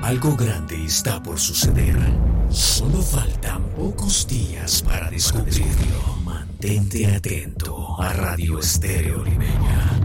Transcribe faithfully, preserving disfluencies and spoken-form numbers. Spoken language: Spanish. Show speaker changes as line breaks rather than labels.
Algo grande está por suceder. Solo faltan pocos días para descubrirlo. Mantente atento a Radio Estéreo Limeña.